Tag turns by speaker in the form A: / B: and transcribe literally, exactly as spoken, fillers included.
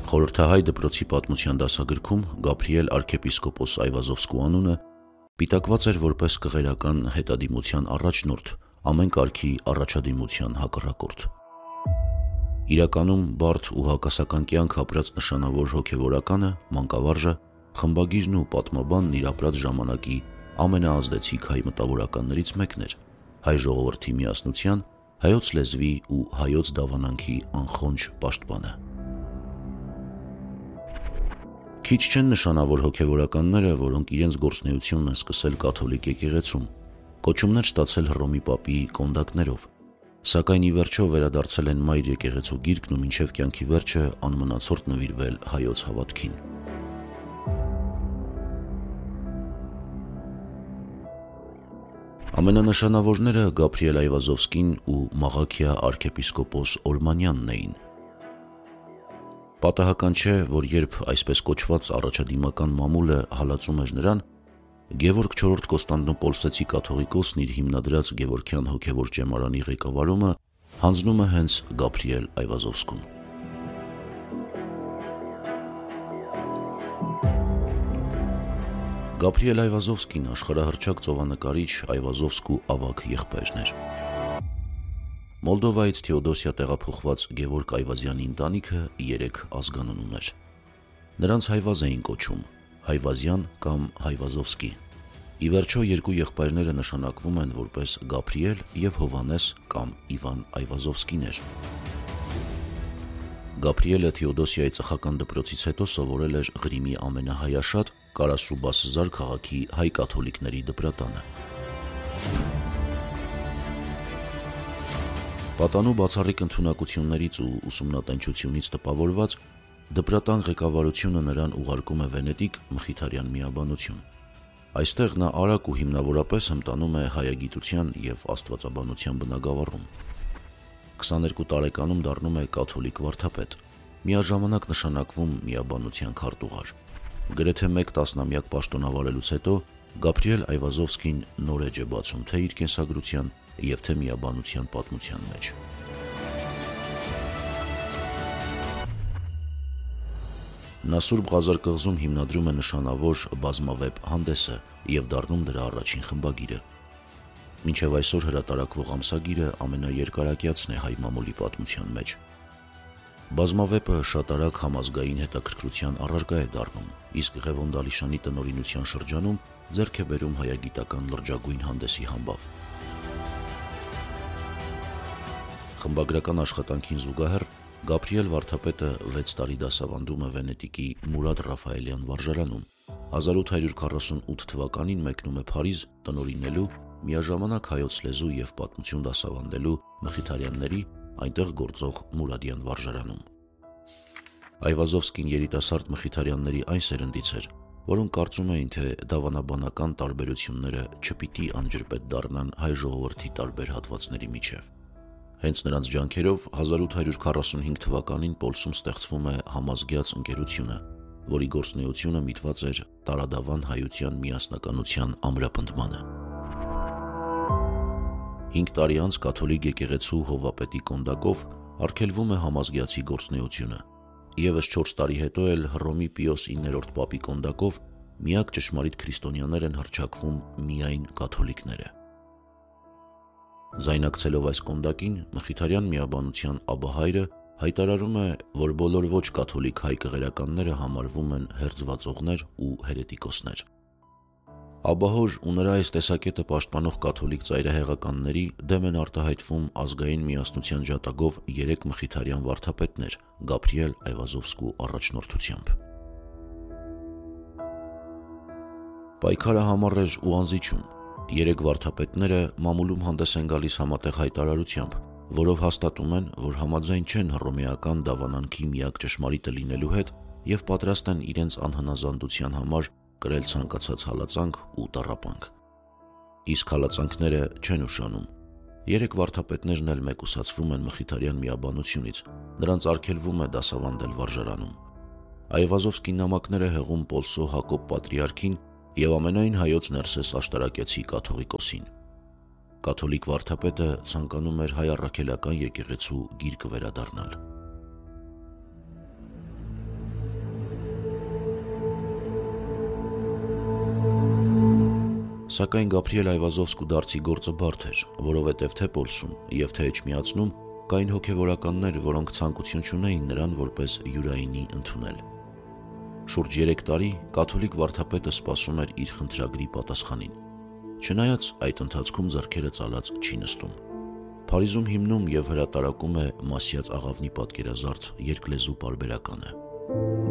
A: Խորհրդահայ դպրոցի պատմության դասագրքում Գաբրիել արքեպիսկոպոս Այվազովսկու անունը պիտակված էր որպես կղերական հետադիմության առաջնորդ, ամեն կարգի առաջադիմության հակառակորդ։ Իրականում բարդ ու հակասական կյանք ապրած նշանավոր հոգևորականը, մանկավարժը, խմբագիրն ու պատմաբանն իր ապրած ժամանակի ամենաազդեցիկ հայ մտավորականներից մեկն էր, հայ ժողովրդի միասնության, հայոց լեզվի ու հայոց դավանանքի անխոնջ պաշտպանը։ Քիչ չեն նշանավոր հոգևորականները, որոնք իրենց գործունեությունն են սկսել կաթոլիկ եկեղեցում, կոչումներ ստացել Հռոմի պապի կոնդակներով, սակայն ի վերջո վերադարձել են մայր եկեղեցու գիրկն ու մինչև կյանքի վերջը անմնացորդ նվիրվել հայոց հավատքին։ Ամենանշանավորները Գաբրիել Այվազովսկին ու Մաղաքիա արքեպիսկոպոս Օլմանյանն էին։ Պատահական չէ, որ երբ այսպես կոչված առաջադիմական մամուլը հալածում էր նրան, Գևորգ չորրորդ Կոստանդնուպոլսեցի կաթողիկոսն իր հիմնադրած Գևորգյան հոգևոր ճեմարանի ղեկավարումը հանձնում է հենց Գաբրիել Այվազովսկուն։ Գաբրիել Այվազովսկին աշխարհահռչակ ծովանկարիչ Այվազովսկու ավագ եղբայրն էր։ Մոլդովայից Թեոդոսիա տեղափոխված Գևորգ Այվազյանի ընտանիքը երեք ազգանուն ուներ։ Նրանց Հայվազ էին կոչում, Հայվազյան կամ Հայվազովսկի։ Ի վերջո երկու եղբայրները նշանակվում են որպես Գաբրիել և Հովհաննես կամ Իվան Այվազովսկիներ։ Գաբրիելը Թեոդոսիայի ծխական դպրոցից հետո սովորել էր Ղրիմի ամենահայաշատ Կարասուբասզար քաղաքի հայ կաթոլիկների դպրատանը։ Պատանու բացառիկ ընդունակություններից ու ուսումնատենչությունից տպավորված դպրատան ղեկավարությունը նրան ուղարկում է Վենետիկ Մխիթարյան միաբանություն։ Այստեղ նա արագ ու հիմնավորապես հմտանում է հայագիտության և աստվածաբանության բնագավառում։ քսաներկու տարեկանում դառնում է կաթոլիկ վարդապետ, միաժամանակ նշանակվում միաբանության քարտուղար։ Գրեթե մեկ տասնամյակ պաշտոնավարելուց հետո Գաբրիել Այվազովսկին նոր էջ է բացում թե իր կենսագրության և թե միաբանության պատմության մեջ։ Նա Սուրբ Ղազար կղզում հիմնադրում է նշանավոր բազմավեպ հանդեսը և դառնում դրա առաջին խմբագիրը։ Մինչև այսօր հրատարակվող ամսագիրը ամենաերկարակյացն է հայ մամուլի պատմության մեջ։ Բազմավեպը շատ արագ համազգային հետաքրքրության առարկա է դառնում, իսկ Ղևոն Դալիշանի տնօրինության շրջանում ձեռք է բերում հայագիտական լրջագույն հանդեսի համբավ։ Խմբագրական աշխատանքին զուգահեռ Գաբրիել վարդապետը վեց տարի դասավանդում է Վենետիկի Մուրադ Ռաֆայելյան վարժարանում։ հազար ութ հարյուր քառասունութ թվականին մեկնում է Փարիզ տնօրինելու, միաժամանակ հայոց լեզու և պատմություն դասավանդելու Մխիթարյանների այնտեղ գործող Մուրադյան վարժարանում։ Այվազովսկին երիտասարդ Մխիթարյանների այն սերնդից էր, որոնք կարծում էին, թե դավանաբանական տարբերությունները չպիտի անջրպետ դառնան հայ ժողովրդի տարբեր հատվածների միջև։ Հենց նրանց ջանքերով հազար ութ հարյուր քառասունհինգ թվականին Պոլսում ստեղծվում է Համազգյաց ընկերությունը, որի գործունեությունը միտված էր տարադավան հայության միասնականության ամրապնդմանը։ Հինգ տարի անց կաթոլիկ եկեղեցու հովվապետի կոնդակով արգելվում է Համազգյացի գործունեությունը։ Եվս չորս տարի հետո էլ Հռոմի Պիոս իններորդ պապի կոնդակով միակ ճշմարիտ քրիստոնյաներ են հռչակվում միայն կաթոլիկները։ Ձայնակցելով այս կոնդակին, Մխիթարյան միաբանության աբահայրը հայտարարում է, որ բոլոր ոչ կաթոլիկ հայ կղերականները համարվում են հերձվածողներ ու հերետիկոսներ։ Աբահոր ու նրա այս տեսակետը պաշտպանող կաթոլիկ ծայրահեղականների դեմ են արտահայտվում ազգային միասնության ջատագով երեք մխիթարյան վարդապետներ Գաբրիել Այվազովսկու առաջնորդությամբ։ Պայքարը համառ էր ու անզիջում։ Երեք վարդապետները մամուլում հանդես են գալիս համատեղ հայտարարությամբ, որով հաստատում են, որ համաձայն չեն հռոմեական դավանանքի միակ ճշմարիտը լինելու հետ և պատրաստ են իրենց անհնազանդության համար կրել ցանկացած հալածանք ու տառապանք։ Իսկ հալածանքները չեն ուշանում։ Երեք վարդապետներն էլ մեկուսացվում են Մխիթարյան միաբանությունից, նրանց արգելվում է դասավանդել վարժարանում։ Այվազովսկի նամակները հեղում Պոլսո Հակոբ պատրիարքին և ամենայն հայոց Ներսես աշտարակեցի կաթողիկոսին։ Կաթոլիկ վարդապետը ցանկանում էր հայ առաքելական եկեղեցու գիրկը վերադառնալ։ Սակայն Գաբրիել Այվազովսկու դարձի գործը բարդ էր, որովհետև թե Պոլսում եւ թե Էջմիածնում կային հոգևորականներ, որոնք ցանկություն չունեին նրան որպես յուրայինի ընդունել։ Շուրջ երեք տարի կաթոլիկ վարդապետը սպասում էր իր խնդրագրի պատասխանին, չնայած այդ ընթացքում ձեռքերը ծալած չի նստում։ Փարիզում հիմնում եւ հրատարակում է Մասյաց աղավնի պատկերազարդ երկլեզու պարբերականը։